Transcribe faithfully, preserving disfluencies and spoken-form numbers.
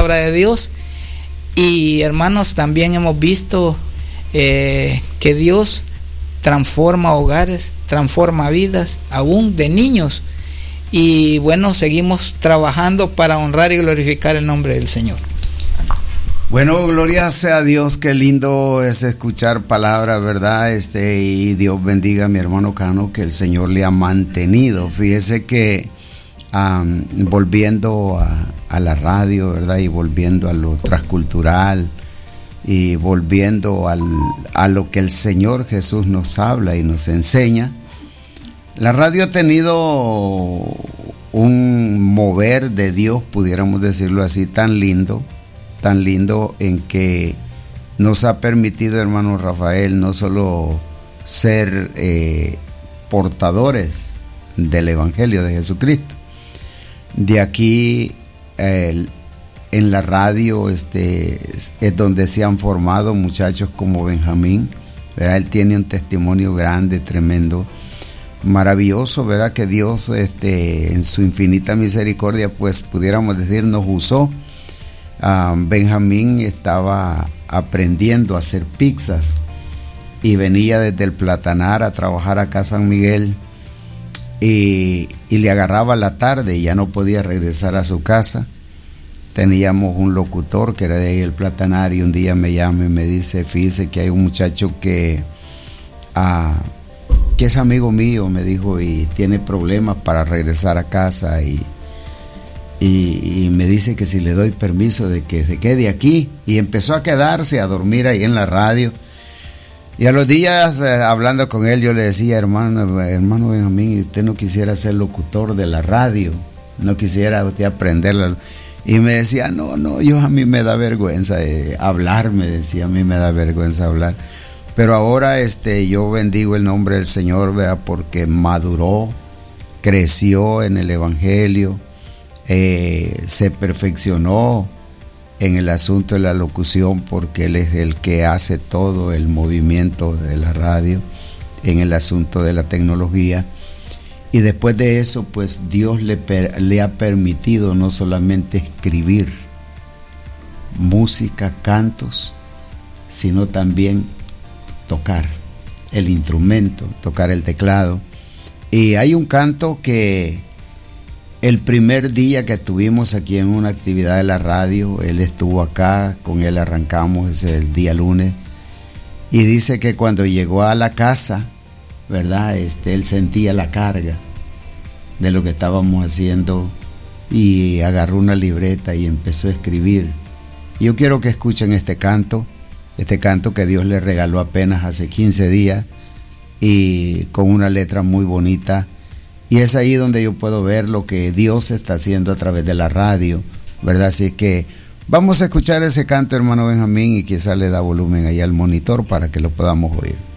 palabra de Dios. Y hermanos, también hemos visto eh, que Dios transforma hogares, transforma vidas, aún de niños. Y bueno, seguimos trabajando para honrar y glorificar el nombre del Señor. Bueno, gloria sea a Dios, qué lindo es escuchar palabras, ¿verdad? Este, y Dios bendiga a mi hermano Cano, que el Señor le ha mantenido. Fíjese que um, volviendo a, a la radio, ¿verdad? Y volviendo a lo transcultural y volviendo al, a lo que el Señor Jesús nos habla y nos enseña, la radio ha tenido un mover de Dios, pudiéramos decirlo así, tan lindo, tan lindo en que nos ha permitido, hermano Rafael, no solo ser eh, portadores del Evangelio de Jesucristo. De aquí eh, en la radio este, es, es donde se han formado muchachos como Benjamín, ¿verdad? Él tiene un testimonio grande, tremendo, maravilloso, ¿verdad? Que Dios este, en su infinita misericordia, pues pudiéramos decir, nos usó. Um, Benjamín estaba aprendiendo a hacer pizzas y venía desde el Platanar a trabajar acá a San Miguel y, y le agarraba la tarde y ya no podía regresar a su casa. Teníamos un locutor que era de ahí el Platanar y un día me llama y me dice, fíjese que hay un muchacho que, uh, que es amigo mío, me dijo, y tiene problemas para regresar a casa y Y, y me dice que si le doy permiso de que se quede aquí, y empezó a quedarse a dormir ahí en la radio. Y a los días eh, hablando con él yo le decía, hermano, hermano Benjamín, usted no quisiera ser locutor de la radio, no quisiera usted aprenderla. Y me decía, no, no, yo a mí me da vergüenza eh, hablar, me decía, a mí me da vergüenza hablar. Pero ahora este, yo bendigo el nombre del Señor, ¿verdad? Porque maduró, creció en el Evangelio. Eh, se perfeccionó en el asunto de la locución, porque él es el que hace todo el movimiento de la radio en el asunto de la tecnología. Y después de eso, pues Dios le, per, le ha permitido no solamente escribir música, cantos, sino también tocar el instrumento, tocar el teclado. Y hay un canto que el primer día que estuvimos aquí en una actividad de la radio, él estuvo acá, con él arrancamos ese el día lunes, y dice que cuando llegó a la casa, ¿verdad? Este, él sentía la carga de lo que estábamos haciendo y agarró una libreta y empezó a escribir. Yo quiero que escuchen este canto, este canto que Dios le regaló apenas hace quince días y con una letra muy bonita. Y es ahí donde yo puedo ver lo que Dios está haciendo a través de la radio, ¿verdad? Así que vamos a escuchar ese canto, hermano Benjamín, y quizá le da volumen ahí al monitor para que lo podamos oír.